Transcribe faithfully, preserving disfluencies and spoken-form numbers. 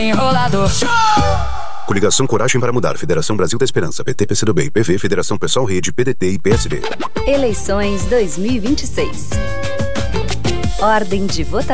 Enrolador. Coligação Coragem para Mudar, Federação Brasil da Esperança, P T, P C do B, P V, Federação Pessoal Rede, P D T e P S D. Eleições dois mil e vinte e seis. Ordem de votação.